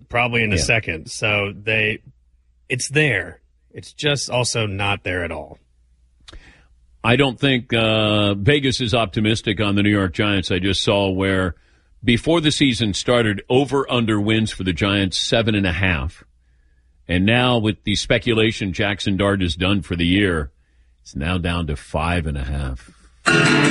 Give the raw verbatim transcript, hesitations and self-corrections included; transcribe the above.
probably in a Yeah. second. So they, it's there. It's just also not there at all. I don't think uh, Vegas is optimistic on the New York Giants. I just saw where before the season started, over-under wins for the Giants, seven and a half. And now with the speculation Jackson Dart has done for the year, it's now down to five and a half.